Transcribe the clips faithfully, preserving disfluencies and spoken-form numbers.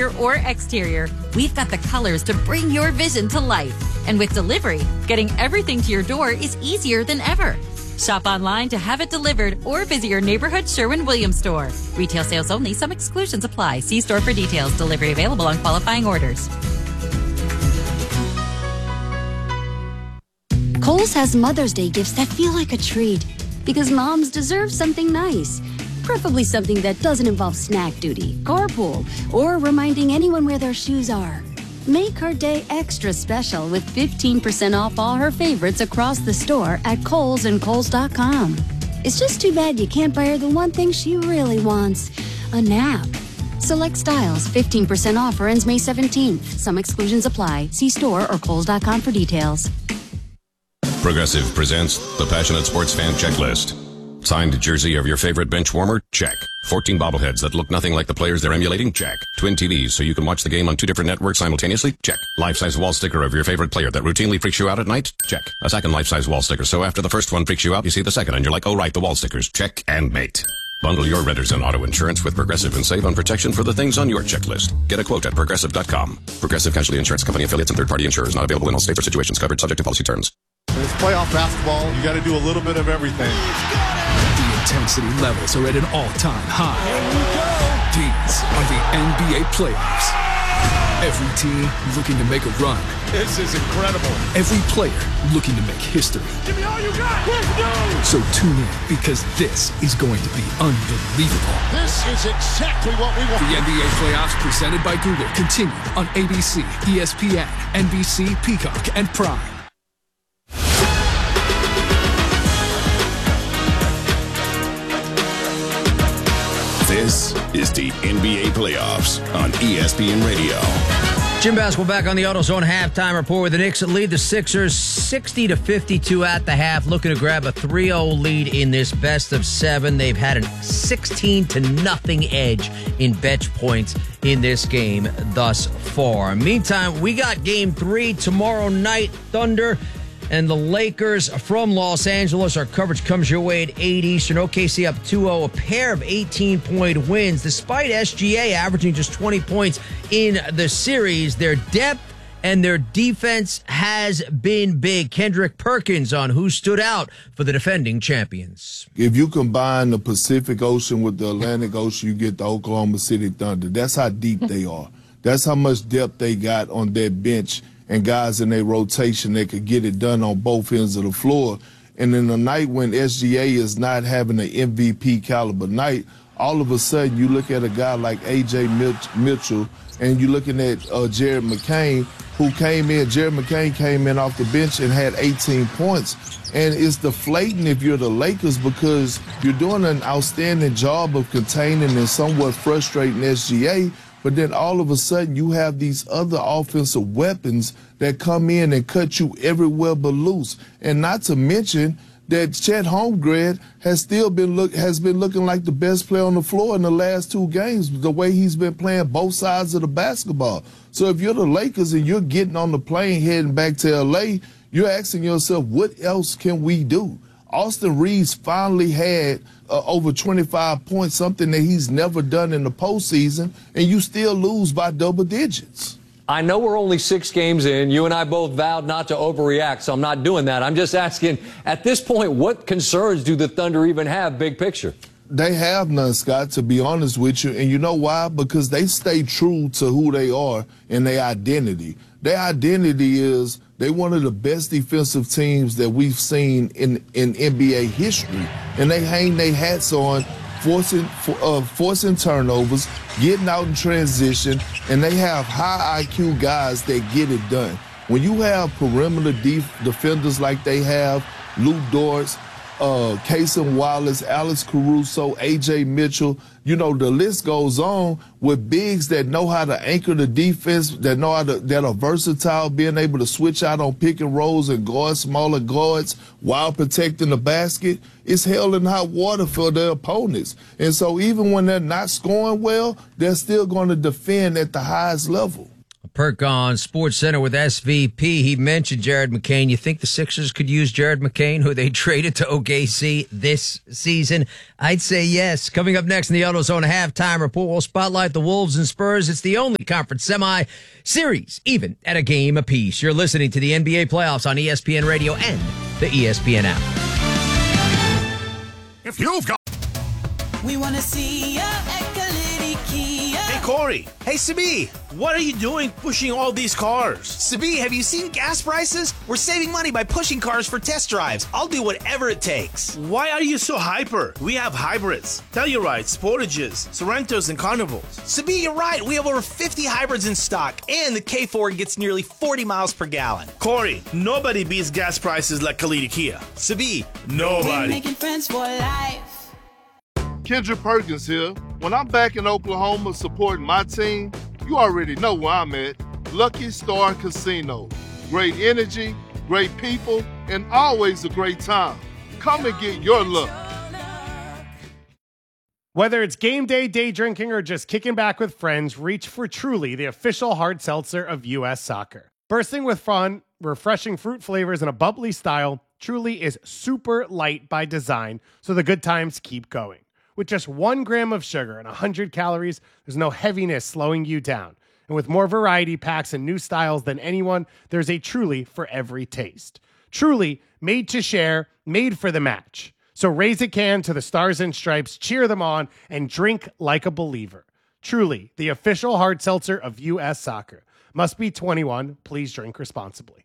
interior or exterior, we've got the colors to bring your vision to life. And with delivery, getting everything to your door is easier than ever. Shop online to have it delivered or visit your neighborhood Sherwin-Williams store. Retail sales only. Some exclusions apply. See store for details. Delivery available on qualifying orders. Kohl's has Mother's Day gifts that feel like a treat because moms deserve something nice. Preferably something that doesn't involve snack duty, carpool, or reminding anyone where their shoes are. Make her day extra special with fifteen percent off all her favorites across the store at Kohl's and Kohl's dot com. It's just too bad you can't buy her the one thing she really wants, a nap. Select styles, fifteen percent off or ends May seventeenth. Some exclusions apply. See store or Kohl's dot com for details. Progressive presents the Passionate Sports Fan Checklist. Signed jersey of your favorite bench warmer? Check. fourteen bobbleheads that look nothing like the players they're emulating? Check. Twin T Vs so you can watch the game on two different networks simultaneously? Check. Life-size wall sticker of your favorite player that routinely freaks you out at night? Check. A second life-size wall sticker so after the first one freaks you out, you see the second and you're like, oh right, the wall stickers. Check and mate. Bundle your renters and auto insurance with Progressive and save on protection for the things on your checklist. Get a quote at Progressive dot com. Progressive Casualty Insurance Company affiliates and third-party insurers not available in all states or situations covered subject to policy terms. In this playoff basketball, you got to do a little bit of everything. The intensity levels are at an all-time high. These are the N B A playoffs. Every team looking to make a run. This is incredible. Every player looking to make history. Give me all you got. Let's go. So tune in because this is going to be unbelievable. This is exactly what we want. The N B A playoffs presented by Google continue on A B C, E S P N, N B C, Peacock, and Prime. This is the N B A Playoffs on E S P N Radio. Jim Basketball back on the AutoZone halftime report with the Knicks that lead the Sixers sixty to fifty-two at the half, looking to grab a three oh lead in this best of seven. They've had a sixteen to nothing edge in bench points in this game thus far. Meantime, we got game three tomorrow night. Thunder and the Lakers from Los Angeles. Our coverage comes your way at eight Eastern. O K C up two oh, a pair of eighteen-point wins. Despite S G A averaging just twenty points in the series, their depth and their defense has been big. Kendrick Perkins on who stood out for the defending champions. If you combine the Pacific Ocean with the Atlantic Ocean, you get the Oklahoma City Thunder. That's how deep they are. That's how much depth they got on that bench and guys in their rotation that could get it done on both ends of the floor. And in a night when S G A is not having an M V P caliber night, all of a sudden you look at a guy like A J Mitchell and you're looking at uh, Jared McCain, who came in. Jared McCain came in off the bench and had eighteen points. And it's deflating if you're the Lakers because you're doing an outstanding job of containing and somewhat frustrating S G A. But then all of a sudden you have these other offensive weapons that come in and cut you everywhere but loose. And not to mention that Chet Holmgren has still been look has been looking like the best player on the floor in the last two games, the way he's been playing both sides of the basketball. So if you're the Lakers and you're getting on the plane heading back to L A, you're asking yourself, what else can we do? Austin Reeves finally had uh, over twenty-five points, something that he's never done in the postseason, and you still lose by double digits. I know we're only six games in. You and I both vowed not to overreact, so I'm not doing that. I'm just asking, at this point, what concerns do the Thunder even have, big picture? They have none, Scott, to be honest with you. And you know why? Because they stay true to who they are and their identity. Their identity is they're one of the best defensive teams that we've seen in, in N B A history. And they hang their hats on forcing uh, forcing turnovers, getting out in transition, and they have high I Q guys that get it done. When you have perimeter def- defenders like they have, Lou Dortz, uh, Cason Wallace, Alex Caruso, A J Mitchell, you know, the list goes on with bigs that know how to anchor the defense, that know how to, that are versatile, being able to switch out on pick and rolls and guard smaller guards while protecting the basket. It's hell in hot water for their opponents. And so even when they're not scoring well, they're still going to defend at the highest level. Perk on SportsCenter with S V P. He mentioned Jared McCain. You think the Sixers could use Jared McCain, who they traded to O K C this season? I'd say yes. Coming up next in the AutoZone Halftime Report, we'll spotlight the Wolves and Spurs. It's the only conference semi-series, even at a game apiece. You're listening to the N B A playoffs on E S P N Radio and the E S P N app. If you've got... We want to see ya at Kalidi Kia. Hey, Corey. Hey, Sabi. What are you doing pushing all these cars? Sabi, have you seen gas prices? We're saving money by pushing cars for test drives. I'll do whatever it takes. Why are you so hyper? We have hybrids, Tellurides, Sportages, Sorrentos, and Carnivals. Sabi, you're right. We have over fifty hybrids in stock, and the K four gets nearly forty miles per gallon. Corey, nobody beats gas prices like Kalidi Kia. Sabi, nobody. We're making friends for life. Kendrick Perkins here. When I'm back in Oklahoma supporting my team, you already know where I'm at. Lucky Star Casino. Great energy, great people, and always a great time. Come and get your luck. Whether it's game day, day drinking, or just kicking back with friends, reach for Truly, the official hard seltzer of U S Soccer. Bursting with fun, refreshing fruit flavors, and a bubbly style, Truly is super light by design, so the good times keep going. With just one gram of sugar and one hundred calories, there's no heaviness slowing you down. And with more variety packs and new styles than anyone, there's a Truly for every taste. Truly, made to share, made for the match. So raise a can to the Stars and Stripes, cheer them on, and drink like a believer. Truly, the official hard seltzer of U S Soccer. Must be twenty-one. Please drink responsibly.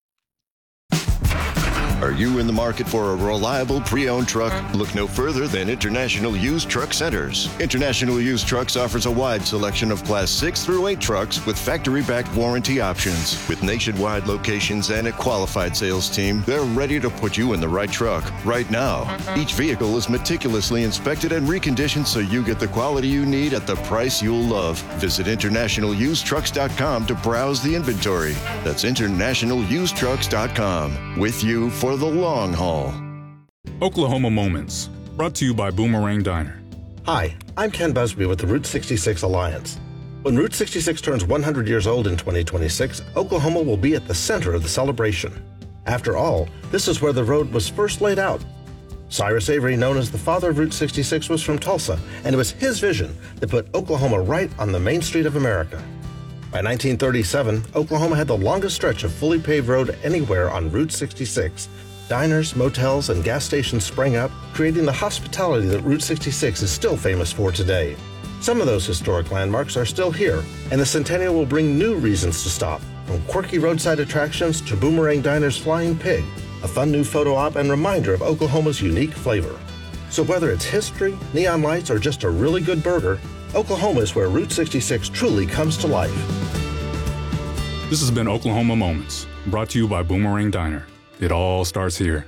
Are you in the market for a reliable pre-owned truck? Look no further than International Used Truck Centers. International Used Trucks offers a wide selection of Class six through eight trucks with factory-backed warranty options. With nationwide locations and a qualified sales team, they're ready to put you in the right truck right now. Each vehicle is meticulously inspected and reconditioned so you get the quality you need at the price you'll love. Visit international used trucks dot com to browse the inventory. That's international used trucks dot com. With you for the long haul. Oklahoma Moments, brought to you by Boomerang Diner. Hi, I'm Ken Busby with the Route sixty-six Alliance. When Route sixty-six turns one hundred years old in twenty twenty-six, Oklahoma will be at the center of the celebration. After all, this is where the road was first laid out. Cyrus Avery, known as the father of Route sixty-six, was from Tulsa, and it was his vision that put Oklahoma right on the main street of America. By nineteen thirty-seven, Oklahoma had the longest stretch of fully paved road anywhere on Route sixty-six. Diners, motels, and gas stations sprang up, creating the hospitality that Route sixty-six is still famous for today. Some of those historic landmarks are still here, and the Centennial will bring new reasons to stop, from quirky roadside attractions to Boomerang Diner's Flying Pig, a fun new photo op and reminder of Oklahoma's unique flavor. So whether it's history, neon lights, or just a really good burger, Oklahoma is where Route sixty-six truly comes to life. This has been Oklahoma Moments, brought to you by Boomerang Diner. It all starts here.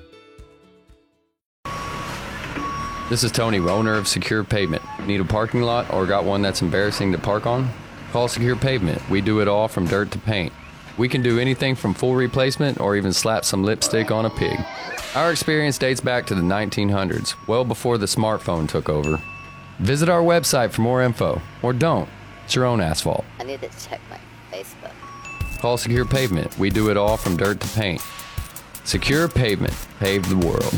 This is Tony, owner of Secure Pavement. Need a parking lot or got one that's embarrassing to park on? Call Secure Pavement. We do it all from dirt to paint. We can do anything from full replacement or even slap some lipstick on a pig. Our experience dates back to the nineteen hundreds, well before the smartphone took over. Visit our website for more info, or don't. It's your own asphalt. I need to check my Facebook. Call Secure Pavement. We do it all from dirt to paint. Secure Pavement. Pave the world.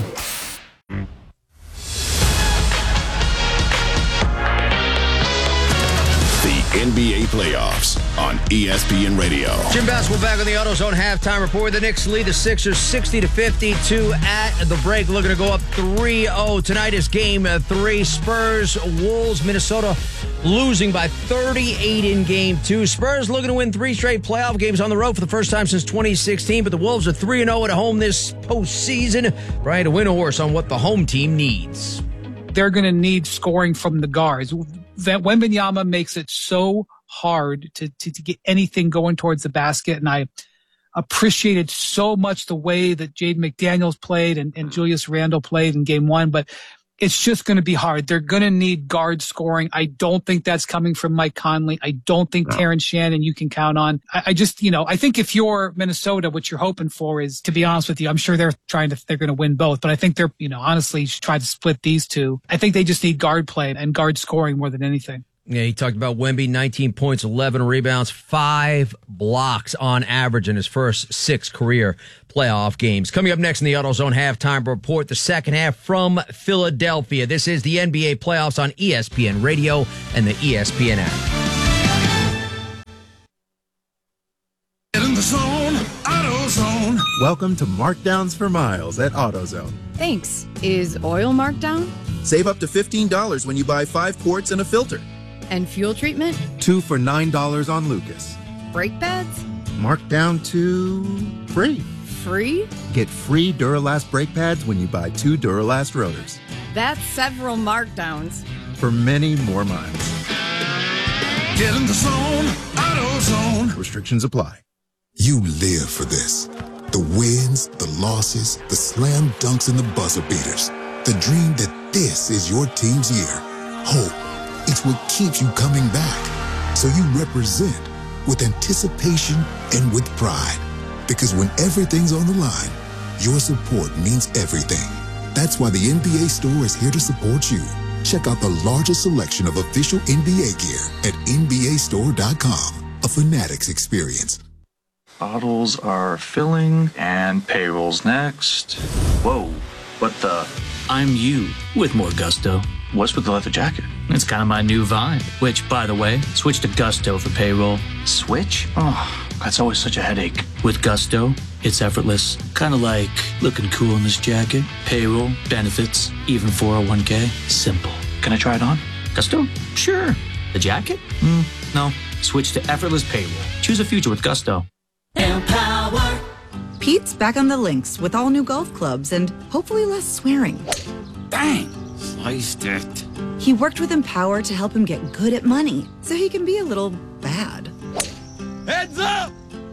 The N B A playoffs on E S P N Radio. Jim Basketball back on the AutoZone halftime report. The Knicks lead the Sixers sixty to fifty-two at the break. Looking to go up three oh. Tonight is game three. Spurs, Wolves, Minnesota losing by thirty-eight in game two. Spurs looking to win three straight playoff games on the road for the first time since twenty sixteen, but the Wolves are three and oh at home this postseason. Brian, to win a horse on what the home team needs. They're going to need scoring from the guards. That Wembanyama makes it so hard to, to, to get anything going towards the basket, and I appreciated so much the way that Jaden McDaniels played and, and Julius Randle played in game one, but it's just going to be hard. They're going to need guard scoring. I don't think that's coming from Mike Conley. I don't think no. Terrence Shannon you can count on. I, I just, you know, I think if you're Minnesota, what you're hoping for is, to be honest with you, I'm sure they're trying to, they're going to win both, but I think they're, you know, honestly try to split these two. I think they just need guard play and guard scoring more than anything. Yeah, he talked about Wemby, nineteen points, eleven rebounds, five blocks on average in his first six career playoff games. Coming up next in the AutoZone Halftime Report, the second half from Philadelphia. This is the N B A playoffs on E S P N Radio and the E S P N app. Get in the zone, AutoZone. Welcome to Markdowns for Miles at AutoZone. Thanks. Is oil marked down? Save up to fifteen dollars when you buy five quarts and a filter. And fuel treatment? Two for nine dollars on Lucas. Brake pads? Marked down to free. Free? Get free Duralast brake pads when you buy two Duralast rotors. That's several markdowns. For many more miles. Get in the zone, AutoZone. Restrictions apply. You live for this. The wins, the losses, the slam dunks, and the buzzer beaters. The dream that this is your team's year. Hope. It's what keeps you coming back. So you represent with anticipation and with pride. Because when everything's on the line, your support means everything. That's why the N B A store is here to support you. Check out the largest selection of official N B A gear at N B A store dot com. A Fanatics experience. Bottles are filling and payroll's next. Whoa, what the? I'm you with more gusto. What's with the leather jacket? It's kind of my new vibe. Which, by the way, switch to Gusto for payroll. Switch? Oh, that's always such a headache. With Gusto, it's effortless. Kind of like looking cool in this jacket. Payroll, benefits, even four oh one k. Simple. Can I try it on? Gusto? Sure. The jacket? Mm, no. Switch to effortless payroll. Choose a future with Gusto. Empower. Pete's back on the links with all new golf clubs and hopefully less swearing. Dang, sliced it. He worked with Empower to help him get good at money so he can be a little bad. Heads up!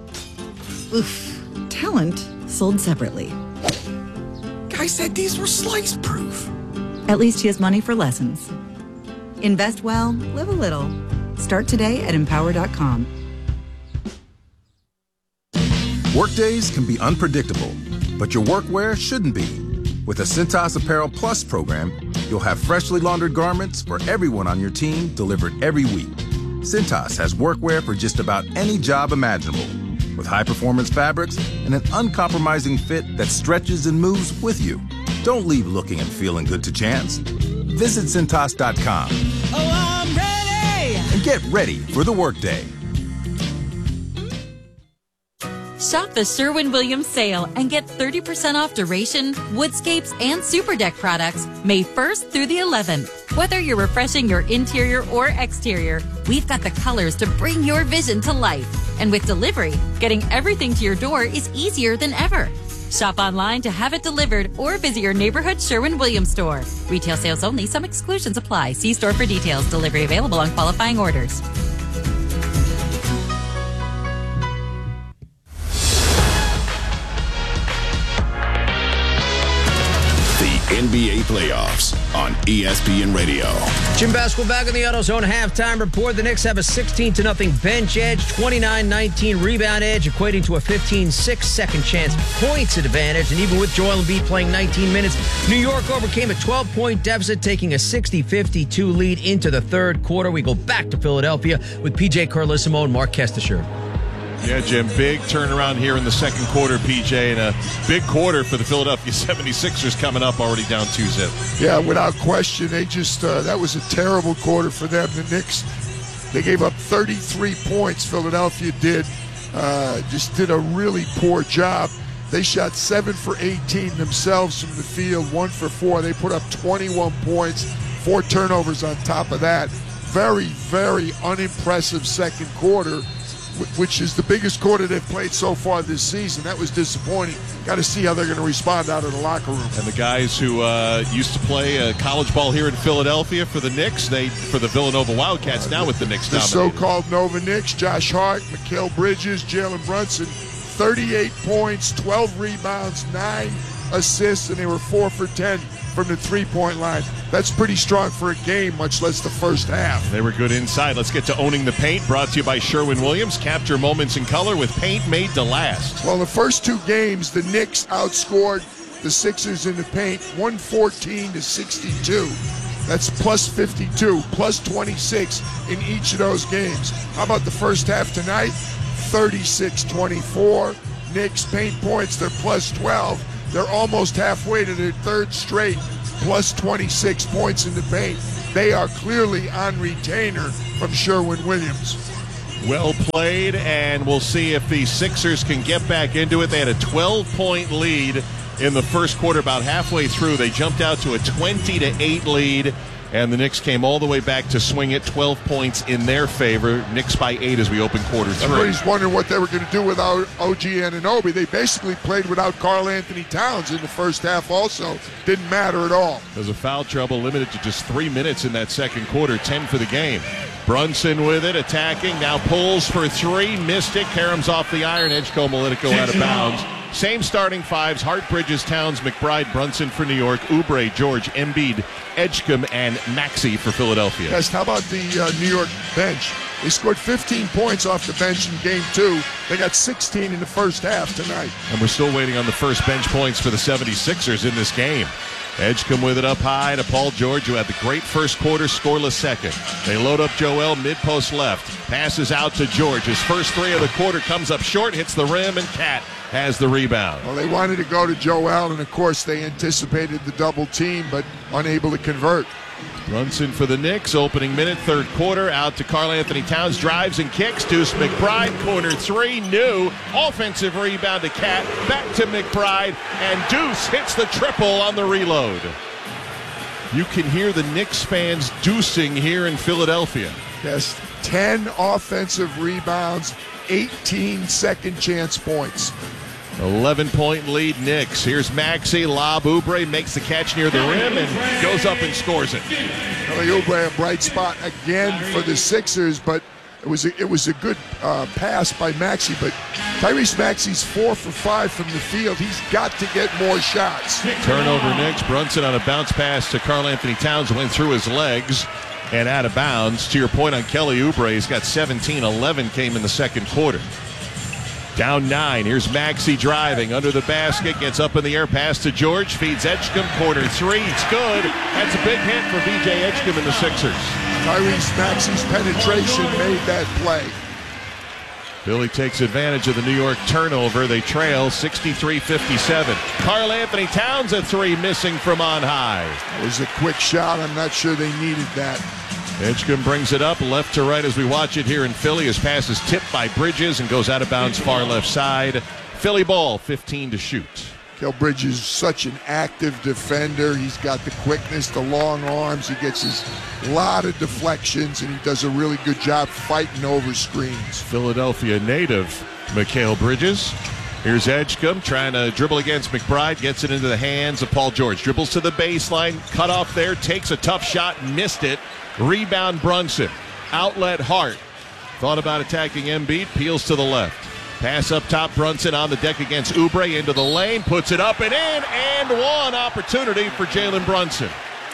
Oof. Talent sold separately. Guy said these were slice proof. At least he has money for lessons. Invest well, live a little. Start today at empower dot com. Workdays can be unpredictable, but your workwear shouldn't be. With the Cintas Apparel Plus program, you'll have freshly laundered garments for everyone on your team delivered every week. Cintas has workwear for just about any job imaginable, with high-performance fabrics and an uncompromising fit that stretches and moves with you. Don't leave looking and feeling good to chance. Visit Cintas dot com. Oh, I'm ready! And get ready for the workday. Shop the Sherwin-Williams sale and get thirty percent off Duration, Woodscapes, and Super Deck products May first through the eleventh. Whether you're refreshing your interior or exterior, we've got the colors to bring your vision to life. And with delivery, getting everything to your door is easier than ever. Shop online to have it delivered or visit your neighborhood Sherwin-Williams store. Retail sales only. Some exclusions apply. See store for details. Delivery available on qualifying orders. N B A playoffs on E S P N Radio. Jim Basketball back in the AutoZone halftime report. The Knicks have a sixteen to nothing bench edge, twenty-nine nineteen rebound edge, equating to a fifteen six second chance points advantage. And even with Joel Embiid playing nineteen minutes, New York overcame a twelve point deficit, taking a sixty fifty-two lead into the third quarter. We go back to Philadelphia with P J Carlissimo and Mark Kestisher. Yeah, Jim, big turnaround here in the second quarter, P J, and a big quarter for the Philadelphia seventy-sixers coming up already down two zip. Yeah, without question, they just, uh, that was a terrible quarter for them. The Knicks, they gave up thirty-three points, Philadelphia did, uh, just did a really poor job. They shot seven for eighteen themselves from the field, one for four. They put up twenty-one points, four turnovers on top of that. Very, very unimpressive second quarter, which is the biggest quarter they've played so far this season. That was disappointing. Got to see how they're going to respond out of the locker room. And the guys who uh, used to play uh, college ball here in Philadelphia for the Knicks, they for the Villanova Wildcats, now with the Knicks The dominated. so-called Nova Knicks, Josh Hart, Mikal Bridges, Jalen Brunson, thirty-eight points, twelve rebounds, nine assists, and they were four for ten from the three-point line. That's pretty strong for a game, much less the first half. They were good inside. Let's get to Owning the Paint, brought to you by Sherwin-Williams. Capture moments in color with paint made to last. Well, the first two games, the Knicks outscored the Sixers in the paint one fourteen to sixty-two. That's plus fifty-two, plus twenty-six in each of those games. How about the first half tonight? thirty-six twenty-four. Knicks paint points, they're plus twelve. They're almost halfway to their third straight, plus twenty-six points in the paint. They are clearly on retainer from Sherwin-Williams. Well played, and we'll see if the Sixers can get back into it. They had a twelve-point lead in the first quarter. About halfway through, they jumped out to a twenty to eight lead, and the Knicks came all the way back to swing it. twelve points in their favor. Knicks by eight as we open quarter three. Everybody's wondering what they were going to do without O G Anunoby. They basically played without Karl Anthony Towns in the first half also. Didn't matter at all. There's a foul trouble limited to just three minutes in that second quarter, ten for the game. Brunson with it, attacking, now pulls for three, missed it, caroms off the iron, Edgecombe will let it go out of bounds. Same starting fives, Hart, Bridges, Towns, McBride, Brunson for New York, Oubre, George, Embiid, Edgecombe, and Maxey for Philadelphia. Yes, how about the uh, New York bench? They scored fifteen points off the bench in game two. They got sixteen in the first half tonight. And we're still waiting on the first bench points for the seventy-sixers in this game. Edgecombe with it up high to Paul George, who had the great first quarter, scoreless second. They load up Joel, mid-post left. Passes out to George. His first three of the quarter comes up short, hits the rim, and Cat has the rebound. Well, they wanted to go to Joel, and of course they anticipated the double team, but unable to convert. Brunson for the Knicks, opening minute, third quarter, out to Karl Anthony Towns, drives and kicks. Deuce McBride, corner three, new. Offensive rebound to Cat, back to McBride, and Deuce hits the triple on the reload. You can hear the Knicks fans deucing here in Philadelphia. Yes, ten offensive rebounds, eighteen second chance points. eleven-point lead Knicks. Here's Maxey, lob, Oubre makes the catch near the rim and goes up and scores it. Kelly Oubre, a bright spot again for the Sixers, but it was a, it was a good uh, pass by Maxey. But Tyrese Maxey's four for five from the field. He's got to get more shots. Turnover Knicks. Brunson on a bounce pass to Karl Anthony Towns, went through his legs and out of bounds. To your point on Kelly Oubre, he's got seventeen. eleven came in the second quarter. Down nine. Here's Maxey driving under the basket. Gets up in the air. Pass to George. Feeds Edgecombe. Corner three. It's good. That's a big hit for V J Edgecombe and the Sixers. Tyrese Maxey's penetration made that play. Philly takes advantage of the New York turnover. They trail sixty-three fifty-seven. Karl Anthony Towns at three, missing from on high. It was a quick shot. I'm not sure they needed that. Edgecombe brings it up left to right as we watch it here in Philly. His pass is tipped by Bridges and goes out of bounds far left side. Philly ball, fifteen to shoot. Kel Bridges is such an active defender. He's got the quickness, the long arms. He gets his lot of deflections, and he does a really good job fighting over screens. Philadelphia native Mikal Bridges. Here's Edgecombe trying to dribble against McBride. Gets it into the hands of Paul George. Dribbles to the baseline. Cut off there. Takes a tough shot. Missed it. Rebound Brunson. Outlet Hart. Thought about attacking Embiid. Peels to the left. Pass up top. Brunson on the deck against Oubre. Into the lane. Puts it up and in. And one opportunity for Jalen Brunson.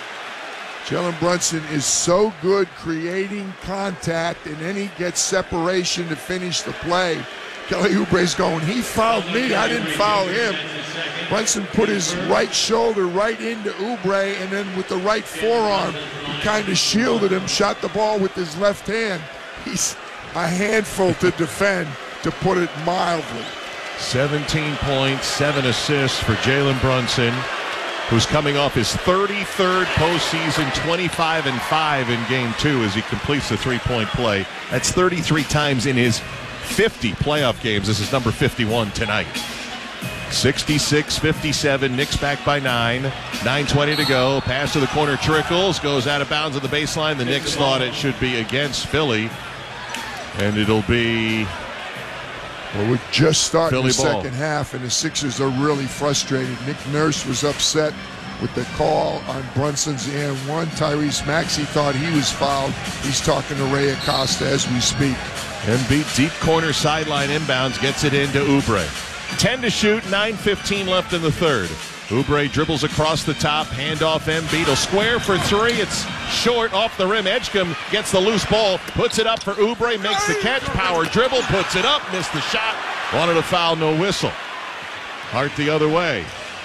Jalen Brunson is so good creating contact, and then he gets separation to finish the play. Kelly Oubre's going, he fouled me, I didn't foul him. Brunson put his right shoulder right into Oubre, and then with the right forearm, he kind of shielded him, shot the ball with his left hand. He's a handful to defend, to put it mildly. seventeen points, seven assists for Jalen Brunson, who's coming off his thirty-third postseason, twenty-five and five in game two as he completes the three-point play. That's thirty-three times in his fifty playoff games. This is number fifty-one tonight. sixty-six fifty-seven, Knicks back by nine. nine twenty to go. Pass to the corner trickles, goes out of bounds on the baseline. The Knicks thought it should be against Philly, and it'll be Well, we're just starting Philly the ball. second half, and the Sixers are really frustrated. Nick Nurse was upset with the call on Brunson's and one. Tyrese Maxey thought he was fouled. He's talking to Ray Acosta as we speak. Embiid deep corner sideline inbounds, gets it into Oubre. ten to shoot, nine fifteen left in the third. Oubre dribbles across the top, handoff Embiid. He'll square for three. It's short off the rim. Edgecombe gets the loose ball, puts it up for Oubre, makes the catch, power dribble, puts it up, missed the shot. Wanted a foul, no whistle. Hart the other way.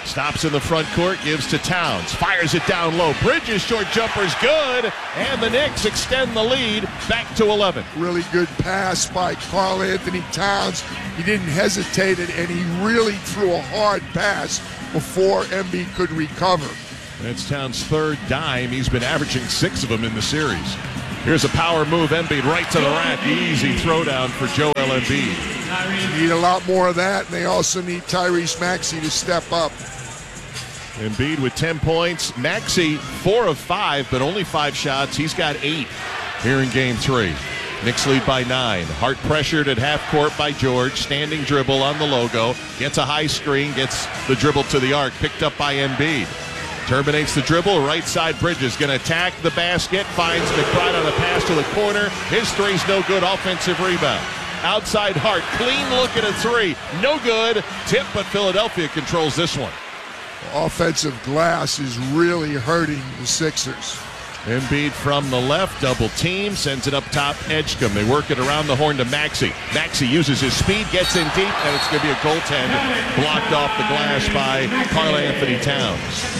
Stops in the front court, gives to Towns. Fires it down low. Bridges short jumper's good. And the Knicks extend the lead back to eleven. Really good pass by Karl Anthony Towns. He didn't hesitate it, and he really threw a hard pass before Embiid could recover. That's Towns' third dime. He's been averaging six of them in the series. Here's a power move. Embiid right to the rack. Easy throwdown for Joel Embiid. Need a lot more of that, and they also need Tyrese Maxey to step up. Embiid with ten points. Maxey, four of five, but only five shots. He's got eight here in game three. Knicks lead by nine. Hart pressured at half court by George. Standing dribble on the logo. Gets a high screen. Gets the dribble to the arc. Picked up by Embiid. Terminates the dribble. Right side Bridges. Going to attack the basket. Finds McBride on a pass to the corner. His three's no good. Offensive rebound. Outside Hart. Clean look at a three. No good. Tip, but Philadelphia controls this one. Offensive glass is really hurting the Sixers. Embiid from the left, double team, sends it up top, Edgecombe. They work it around the horn to Maxey. Maxey uses his speed, gets in deep, and it's going to be a goaltend blocked off the glass by Karl Anthony Towns.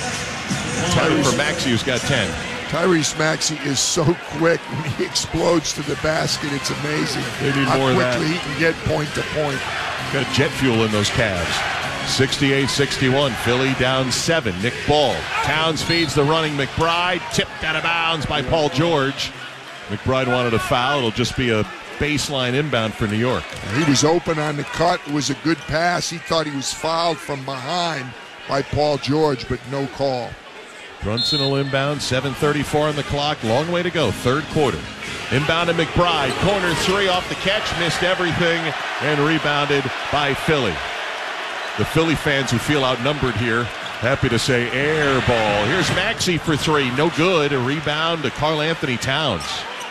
Time for Maxey, who's got ten. Tyrese Maxey is so quick when he explodes to the basket. It's amazing they need how more quickly of that. he can get point to point. Got jet fuel in those calves. sixty-eight sixty-one, Philly down seven. Nick Ball. Towns feeds the running McBride. Tipped out of bounds by Paul George. McBride wanted a foul. It'll just be a baseline inbound for New York. He was open on the cut. It was a good pass. He thought he was fouled from behind by Paul George, but no call. Brunson will inbound. seven thirty-four on the clock. Long way to go. Third quarter. Inbound to McBride. Corner three off the catch. Missed everything and rebounded by Philly. The Philly fans who feel outnumbered here, happy to say air ball. Here's Maxey for three. No good. A rebound to Karl Anthony Towns.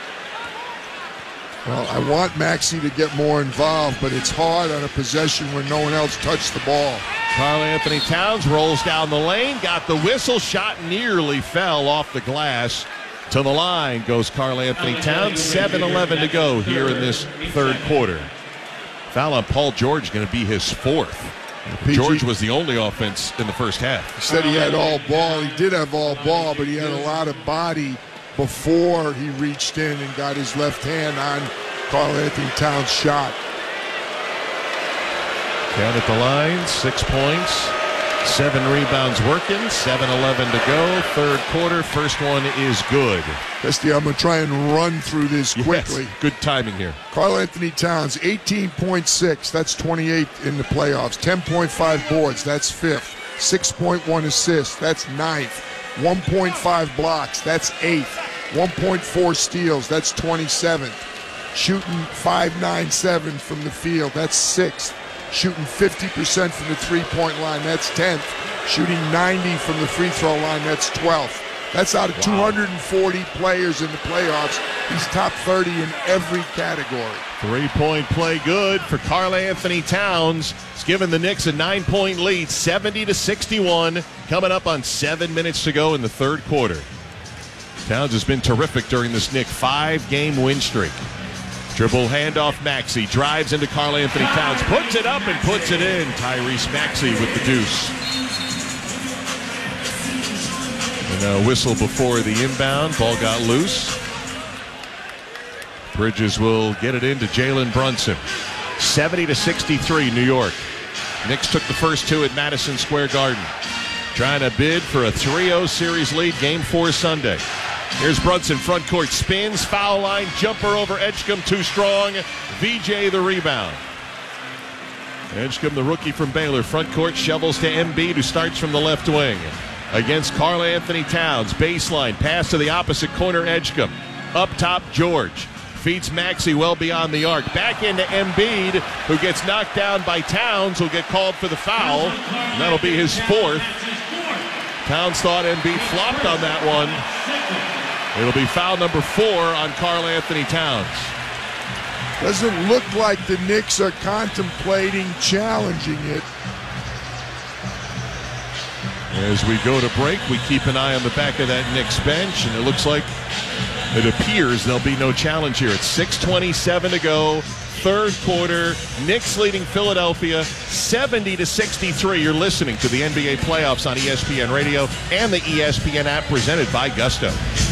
Well, I want Maxey to get more involved, but it's hard on a possession where no one else touched the ball. Karl Anthony Towns rolls down the lane, got the whistle, shot nearly fell off the glass. To the line goes Karl Anthony Towns. seven eleven to go here in this third quarter. Foul on Paul George going to be his fourth. P G. George was the only offense in the first half. He said he had all ball. He did have all ball, but he had a lot of body before he reached in and got his left hand on Karl Anthony Towns' shot. Down at the line, six points, seven rebounds working, seven eleven to go. Third quarter, first one is good. Bestie, I'm going to try and run through this quickly. Yes, good timing here. Karl Anthony Towns, eighteen point six. That's twenty-eighth in the playoffs. ten point five boards. That's fifth. six point one assists. That's ninth. one point five blocks. That's eighth. one point four steals. That's twenty-seventh. Shooting five nine seven from the field. That's sixth. Shooting fifty percent from the three-point line. That's tenth. Shooting ninety from the free throw line. That's twelfth. That's out of wow. two hundred forty players in the playoffs. He's top thirty in every category. Three-point play good for Karl Anthony Towns. It's given the Knicks a nine-point lead, seventy to sixty-one, coming up on seven minutes to go in the third quarter. Towns has been terrific during this Knick five-game win streak. Dribble handoff Maxey, drives into Karl Anthony Towns, puts it up and puts it in. Tyrese Maxey with the deuce. And a whistle before the inbound. Ball got loose. Bridges will get it into Jalen Brunson. seventy to sixty-three, New York. Knicks took the first two at Madison Square Garden. Trying to bid for a three oh series lead, game four Sunday. Here's Brunson, front court, spins, foul line, jumper over Edgecombe, too strong. V J the rebound. Edgecombe, the rookie from Baylor, front court, shovels to Embiid, who starts from the left wing. Against Karl Anthony Towns, baseline, pass to the opposite corner, Edgecombe. Up top, George. Feeds Maxey well beyond the arc. Back into Embiid, who gets knocked down by Towns, who'll get called for the foul. And that'll be his fourth. Towns thought Embiid flopped on that one. It'll be foul number four on Karl Anthony Towns. Doesn't look like the Knicks are contemplating challenging it. As we go to break, we keep an eye on the back of that Knicks bench, and it looks like it appears there'll be no challenge here. It's six twenty-seven to go, third quarter. Knicks leading Philadelphia seventy to sixty-three. You're listening to the N B A playoffs on E S P N Radio and the E S P N app presented by Gusto.